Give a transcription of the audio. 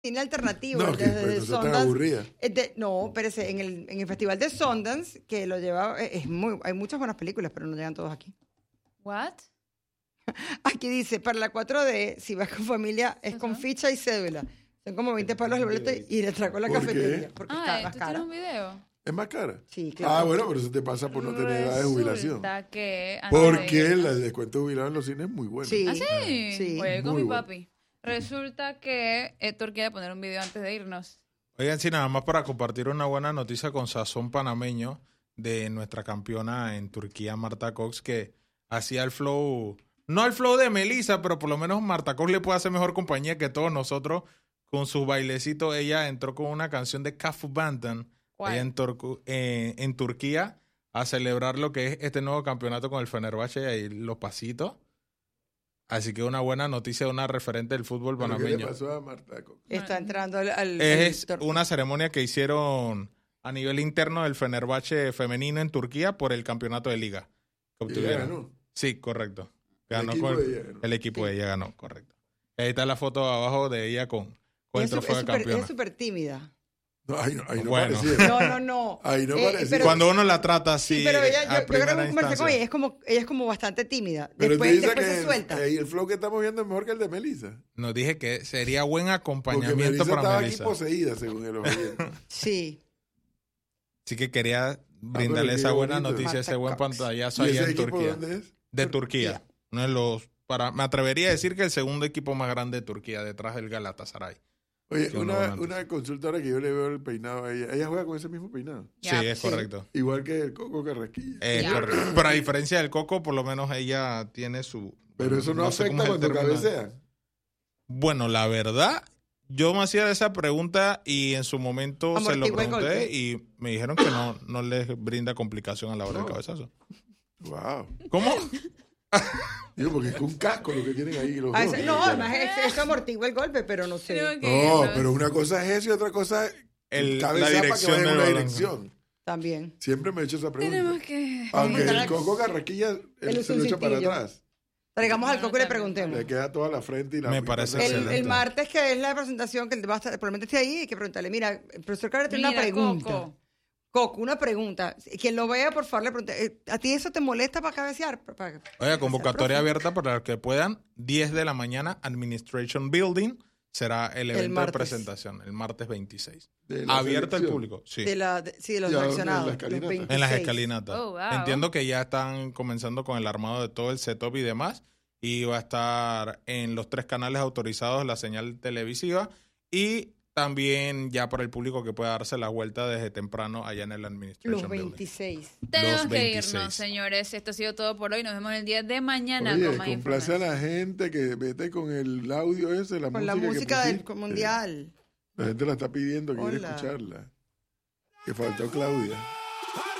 cine alternativo. No, que desde pues, no tan aburrida. No, espérese, en el Festival de Sundance, que lo lleva, hay muchas buenas películas, pero no llegan todos aquí. ¿What? Aquí dice, para la 4D, si vas con familia, es con ficha y cédula. Son como 20 palos el boleto y le trago la ¿Por cafetería. qué? Porque está más ¿tú cara. tienes un video? ¿Es más cara? Sí, claro. Ah, bueno, pero eso te pasa por no tener edad de jubilación. Resulta que... Porque el descuento de jubilado en los cines es muy bueno. Sí. ¿Ah, sí? Sí. Oye, con Muy mi bueno. papi. Resulta que Héctor quiere poner un video antes de irnos. Oigan, sí, nada más para compartir una buena noticia con sazón panameño de nuestra campeona en Turquía, Marta Cox, que hacía el flow, no el flow de Melissa, pero por lo menos Marta Cox le puede hacer mejor compañía que todos nosotros con sus bailecitos. Ella entró con una canción de Cafu Bandan allá en Turquía a celebrar lo que es este nuevo campeonato con el Fenerbahce y los pasitos. Así que una buena noticia de una referente del fútbol ¿Pero panameño. qué le pasó a Marta Cox? Está entrando al Es torneo. una ceremonia que hicieron a nivel interno del Fenerbahce femenino en Turquía por el campeonato de liga. Que ¿Y ella obtuvieron. ganó? Sí, correcto. Ganó equipo con de ella ganó. el equipo de ella ganó, correcto. Ahí está la foto abajo de ella con el trofeo de campeona. Es súper tímida. No, ahí no Bueno. parecía. No. Ahí no parecía. pero- Cuando uno la trata así, Sí, pero ella, a yo creo que primera conversé con instancia. ella, es como bastante tímida. Pero Después, te dice después que se suelta. el flow que estamos viendo es mejor que el de Melissa. Nos dije que sería buen Porque acompañamiento Melissa para estaba Melissa. aquí poseída, según el oyente. Sí. Así que quería brindarle pero esa qué buena bonito. noticia, ese Marta buen Cox. pantallazo ¿Y allá ese en equipo Turquía. dónde es? De Turquía. Uno de los, me atrevería a decir que el segundo equipo más grande de Turquía, detrás del Galatasaray. Oye, Sí, una una consultora que yo le veo el peinado a ella. Ella juega con ese mismo peinado. Ya, Sí, es sí. correcto. Igual que el Coco Carrasquilla. Es Ya. correcto. Pero a diferencia del Coco, por lo menos ella tiene su... Pero eso no sé cómo afecta es el cuando término. cabecea. Bueno, la verdad, yo me hacía esa pregunta y en su momento se lo Amortigua el pregunté golpe. y me dijeron que no les brinda complicación a la hora del cabezazo. Wow. ¿Cómo? Digo, porque es con un casco lo que tienen ahí los Ah, dos. no, además eso amortigua el golpe, pero no sé. Creo que No, no. pero una cosa es eso y otra cosa es La cabecear para que dirección vaya en del una balón. dirección. También. Siempre me he hecho esa pregunta. Tenemos que... Aunque Montar el al- Coco Carrasquilla el se lo echa para cintillo. atrás. Traigamos al Coco y le preguntemos. Le queda toda la frente y la Me parece y excelente. El martes, que es la presentación, que él va a estar, probablemente esté ahí, hay que preguntarle, mira, el profesor Cabrera tiene una pregunta. Coco, una pregunta. Quien lo vea, por favor, le pregunte, ¿a ti eso te molesta para cabecear? Oiga, convocatoria profe. abierta para los que puedan. 10 de la mañana, Administration Building. Será el evento de martes. presentación, el martes 26. De la Abierto al selección. público, sí. De los ¿Y a dónde? seleccionados. ¿En la escalinata? los 26. En las escalinatas. Oh, wow. Entiendo que ya están comenzando con el armado de todo el setup y demás. Y va a estar en los 3 canales autorizados la señal televisiva. Y también ya para el público que pueda darse la vuelta desde temprano allá en el Administration Los Building. 26. Tenemos Los que 26. irnos, señores. Esto ha sido todo por hoy. Nos vemos el día de mañana Oye, con más complace a información. la gente que vete con el audio ese, la Con música la que música del pusiste. mundial. La gente la está pidiendo, que quiere Hola. escucharla. Que faltó Claudia.